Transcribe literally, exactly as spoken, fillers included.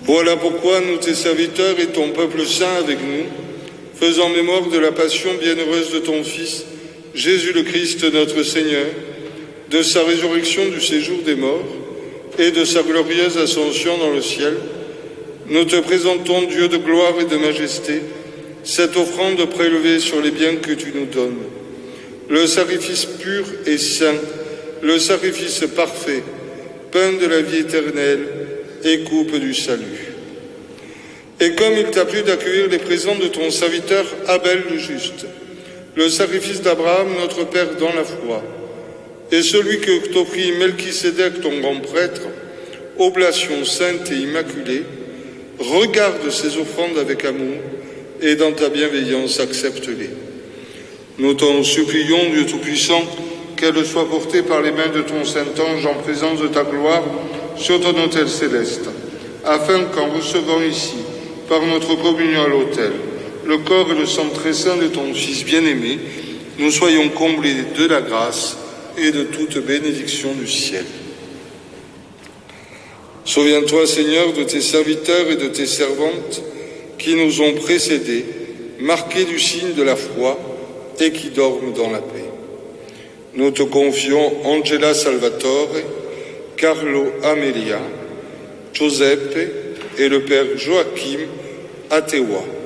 Voilà pourquoi nous, tes serviteurs et ton peuple saint avec nous, faisant mémoire de la passion bienheureuse de ton Fils, Jésus le Christ notre Seigneur, de sa résurrection du séjour des morts et de sa glorieuse ascension dans le ciel, nous te présentons, Dieu de gloire et de majesté, cette offrande prélevée sur les biens que tu nous donnes, le sacrifice pur et saint, le sacrifice parfait, pain de la vie éternelle et coupe du salut. Et comme il t'a plu d'accueillir les présents de ton serviteur Abel le juste, le sacrifice d'Abraham, notre Père dans la foi, et celui que t'offrit Melchisédek, ton grand prêtre, oblation sainte et immaculée, regarde ces offrandes avec amour et dans ta bienveillance accepte-les. Nous t'en supplions, Dieu Tout-Puissant, qu'elles soient portées par les mains de ton Saint-Ange en présence de ta gloire sur ton autel céleste, afin qu'en recevant ici, par notre communion à l'autel, le corps et le sang très saint de ton Fils bien-aimé, nous soyons comblés de la grâce et de toute bénédiction du ciel. Souviens-toi, Seigneur, de tes serviteurs et de tes servantes qui nous ont précédés, marqués du signe de la foi et qui dorment dans la paix. Nous te confions Angela Salvatore, Carlo Amelia, Giuseppe et le Père Joachim Atewa.